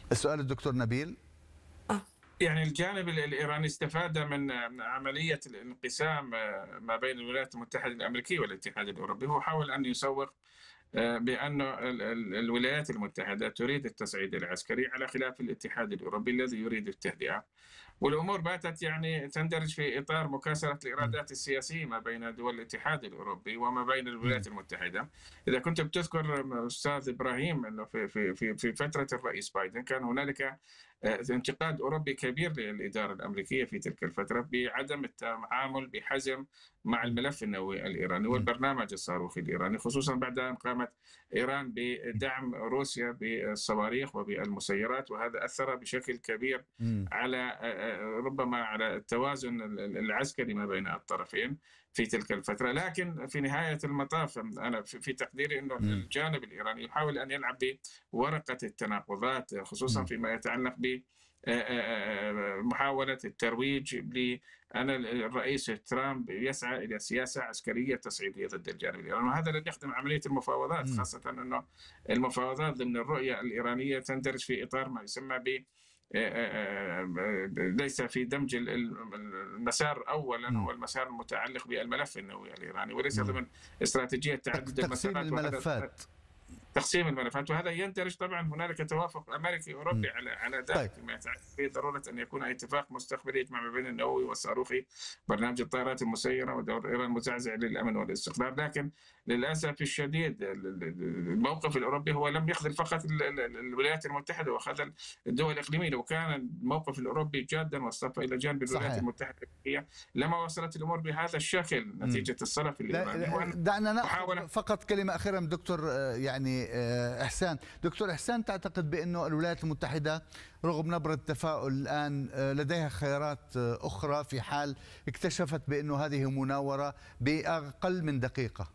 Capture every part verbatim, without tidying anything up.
السؤال الدكتور نبيل. يعني الجانب الإيراني استفاد من عملية الانقسام ما بين الولايات المتحدة الأمريكية والاتحاد الأوروبي. هو حاول أن يسوق بأن الولايات المتحدة تريد التصعيد العسكري على خلاف الاتحاد الأوروبي الذي يريد التهدئة، والأمور باتت يعني تندرج في إطار مكاسرة الإرادات السياسية ما بين دول الاتحاد الأوروبي وما بين الولايات المتحدة. إذا كنت بتذكر أستاذ إبراهيم أنه في في في في فترة الرئيس بايدن كان هنالك انتقاد أوروبي كبير للإدارة الأمريكية في تلك الفترة بعدم التعامل بحزم مع الملف النووي الإيراني والبرنامج الصاروخي الإيراني، خصوصا بعد أن قامت إيران بدعم روسيا بالصواريخ وبالمسيرات، وهذا أثر بشكل كبير على ربما على التوازن العسكري ما بين الطرفين في تلك الفترة. لكن في نهاية المطاف أنا في تقديري أنه الجانب الإيراني يحاول أن يلعب بورقة التناقضات، خصوصا فيما يتعلق بمحاولة الترويج لأن الرئيس ترامب يسعى إلى سياسة عسكرية تصعيدية ضد الجانب الإيراني، وهذا الذي يخدم عملية المفاوضات، خاصة أنه المفاوضات ضمن الرؤية الإيرانية تندرج في إطار ما يسمى ب ليس في دمج المسار أولا هو المسار المتعلق بالملف النووي الإيراني، وليس ضمن استراتيجية تعدد تقسيم الملفات. تقسيم الملفات، وهذا يندرج طبعا. هنالك توافق امريكي اوروبي على على ذلك فيما يتعلق بضروره ان يكون اتفاق مستقبلي يجمع ما بين النووي والصاروخي، برنامج الطائرات المسيره، ودور ايران مزعزع للامن والاستقرار. لكن للاسف الشديد الموقف الاوروبي هو لم يخذل فقط الولايات المتحده واخذ الدول الاقليميه. لو كان الموقف الاوروبي جادا واصطف الى جانب الولايات صحيح. المتحده الامريكيه لما وصلت الامور بهذا الشكل نتيجه الصلف الايراني. دعنا ناخذ فقط كلمه اخيره من دكتور يعني إحسان. دكتور إحسان، تعتقد بأنه الولايات المتحدة رغم نبرة التفاؤل الآن لديها خيارات أخرى في حال اكتشفت بأنه هذه مناورة بأقل من دقيقة؟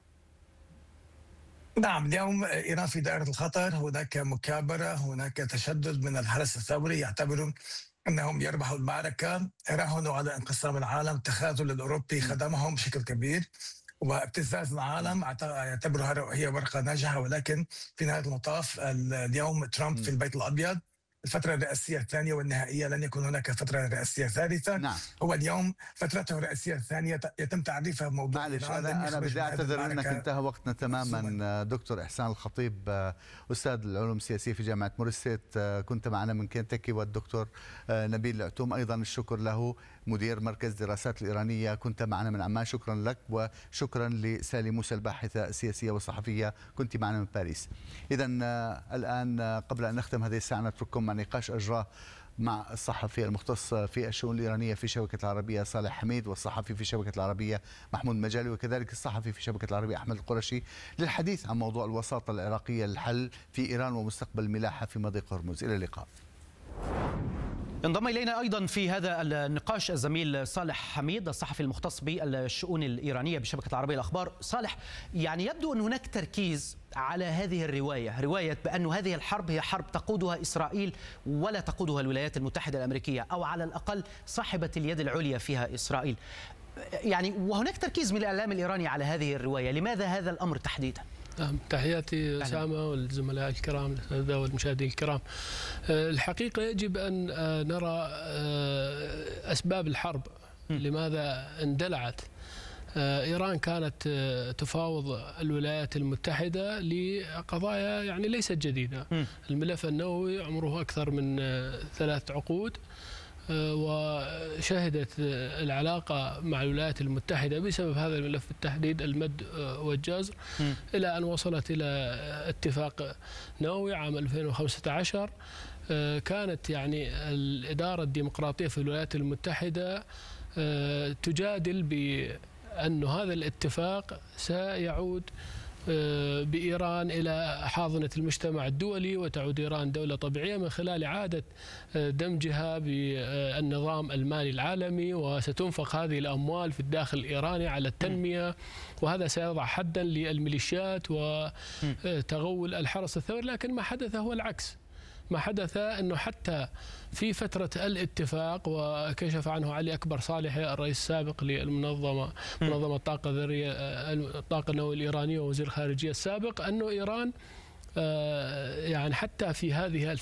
نعم، اليوم إيران في دائرة الخطر، هناك مكابرة، هناك تشدد من الحرس الثوري يعتبرون أنهم يربحوا المعركة، راهنوا على انقسام العالم، التخاذل الأوروبي خدمهم بشكل كبير، وابتزاز العالم يعتبرها هي ورقة ناجحة. ولكن في نهاية المطاف اليوم ترامب في البيت الأبيض، الفترة الرئاسية الثانية والنهائية، لن يكون هناك فترة رئاسية ثالثة. نعم. هو اليوم فترته الرئاسية الثانية يتم تعريفها موضوع. معلش أنا, أنا بدي أعتذر منك، انتهى وقتنا تماما. دكتور إحسان الخطيب أستاذ العلوم السياسية في جامعة موريسيت كنت معنا من كنتاكي، والدكتور نبيل العتوم أيضا الشكر له مدير مركز دراسات الإيرانية كنت معنا من عمان. شكرا لك، وشكرا لسالي موسى الباحثة السياسية والصحفية كنت معنا من باريس. إذا الآن قبل أن نختم هذه الساعة نترككم مع نقاش أجراه مع الصحفي المختص في الشؤون الإيرانية في شبكة العربية صالح حميد، والصحفي في شبكة العربية محمود مجالي، وكذلك الصحفي في شبكة العربية أحمد القرشي، للحديث عن موضوع الوساطة العراقية للحل في إيران ومستقبل الملاحة في مضيق هرمز. إلى اللقاء. انضم إلينا أيضا في هذا النقاش الزميل صالح حميد الصحفي المختص بالشؤون الإيرانية بشبكة العربية الأخبار. صالح، يعني يبدو أن هناك تركيز على هذه الرواية، رواية بأن هذه الحرب هي حرب تقودها إسرائيل ولا تقودها الولايات المتحدة الأمريكية، أو على الأقل صاحبة اليد العليا فيها إسرائيل. يعني وهناك تركيز من الإعلام الإيراني على هذه الرواية، لماذا هذا الأمر تحديدا؟ تحياتي أسامة والزملاء الكرام والمشاهدين الكرام. الحقيقة يجب أن نرى أسباب الحرب، لماذا اندلعت. إيران كانت تفاوض الولايات المتحدة لقضايا يعني ليست جديدة. الملف النووي عمره أكثر من ثلاث عقود، وشهدت العلاقة مع الولايات المتحدة بسبب هذا الملف بالتحديد المد والجزر إلى أن وصلت إلى اتفاق نووي عام ألفين وخمسة عشر. كانت يعني الإدارة الديمقراطية في الولايات المتحدة تجادل بأن هذا الاتفاق سيعود بإيران إلى حاضنة المجتمع الدولي، وتعود إيران دولة طبيعية من خلال إعادة دمجها بالنظام المالي العالمي، وستنفق هذه الأموال في الداخل الإيراني على التنمية، وهذا سيضع حدا للميليشيات وتغول الحرس الثوري. لكن ما حدث هو العكس. ما حدث أنه حتى في فترة الاتفاق، وكشف عنه علي أكبر صالحي الرئيس السابق للمنظمة منظمة الطاقة الذرية الطاقة النووية الإيرانية ووزير الخارجية السابق، أنه إيران يعني حتى في هذه